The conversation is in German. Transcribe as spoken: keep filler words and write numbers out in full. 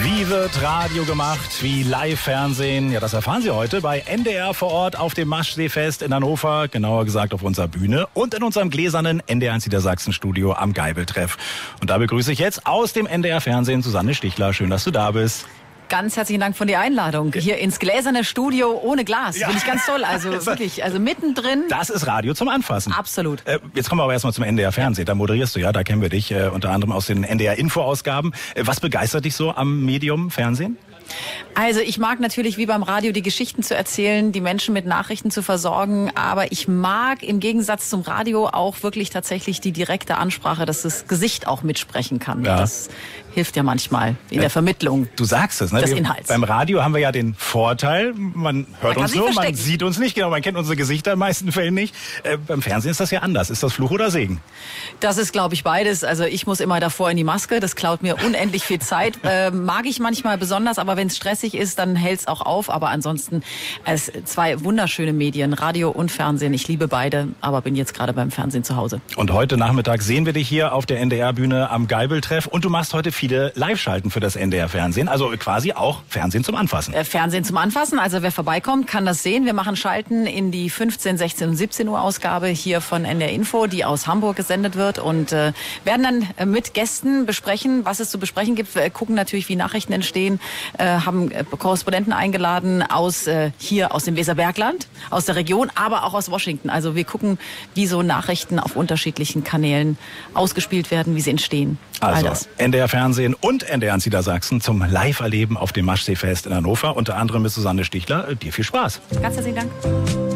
Wie wird Radio gemacht? Wie Live-Fernsehen? Ja, das erfahren Sie heute bei N D R vor Ort auf dem Maschseefest in Hannover, genauer gesagt auf unserer Bühne und in unserem gläsernen N D R eins Niedersachsen-Studio am Geibeltreff. Und da begrüße ich jetzt aus dem N D R-Fernsehen Susanne Stichler. Schön, dass du da bist. Ganz herzlichen Dank für die Einladung. Hier ins gläserne Studio ohne Glas. Ja. Finde ich ganz toll. Also wirklich, also mittendrin. Das ist Radio zum Anfassen. Absolut. Äh, jetzt kommen wir aber erstmal zum N D R-Fernsehen. Da moderierst du ja, da kennen wir dich äh, unter anderem aus den N D R-Info-Ausgaben. Äh, was begeistert dich so am Medium Fernsehen? Also ich mag natürlich wie beim Radio die Geschichten zu erzählen, die Menschen mit Nachrichten zu versorgen, aber ich mag im Gegensatz zum Radio auch wirklich tatsächlich die direkte Ansprache, dass das Gesicht auch mitsprechen kann. Ja. Das hilft ja manchmal in der Vermittlung. Du sagst es, ne? Des Wir, Inhalts. Beim Radio haben wir ja den Vorteil, man hört Man uns kann nur, sich man verstecken. sieht uns nicht, genau, man kennt unsere Gesichter in den meisten Fällen nicht. Äh, beim Fernsehen ist das ja anders. Ist das Fluch oder Segen? Das ist, glaube ich, beides. Also ich muss immer davor in die Maske, das klaut mir unendlich viel Zeit. Äh, mag ich manchmal besonders, aber wenn es stressig ist, dann hält es auch auf. Aber ansonsten es zwei wunderschöne Medien, Radio und Fernsehen. Ich liebe beide, aber bin jetzt gerade beim Fernsehen zu Hause. Und heute Nachmittag sehen wir dich hier auf der N D R-Bühne am Geibeltreff und du machst heute viele Live-Schalten für das N D R-Fernsehen, also quasi auch Fernsehen zum Anfassen. Äh, Fernsehen zum Anfassen, also wer vorbeikommt, kann das sehen. Wir machen Schalten in die fünfzehn, sechzehn und siebzehn Uhr Ausgabe hier von N D R Info, die aus Hamburg gesendet wird und äh, werden dann äh, mit Gästen besprechen, was es zu besprechen gibt. Wir gucken natürlich, wie Nachrichten entstehen, äh, haben äh, Korrespondenten eingeladen aus äh, hier aus dem Weserbergland, aus der Region, aber auch aus Washington. Also wir gucken, wie so Nachrichten auf unterschiedlichen Kanälen ausgespielt werden, wie sie entstehen. All Also das. N D R-Fernsehen und N D R eins Niedersachsen zum Live-Erleben auf dem Maschseefest in Hannover, unter anderem mit Susanne Stichler. Dir viel Spaß. Ganz herzlichen Dank.